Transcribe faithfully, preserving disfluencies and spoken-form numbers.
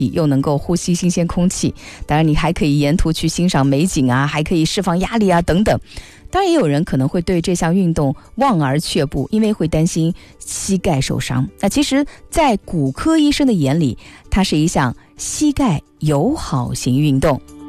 又能够呼吸新鲜空气，当然你还可以沿途去欣赏美景啊，还可以释放压力啊等等。当然也有人可能会对这项运动望而却步，因为会担心膝盖受伤。那其实在骨科医生的眼里，它是一项膝盖友好型运动。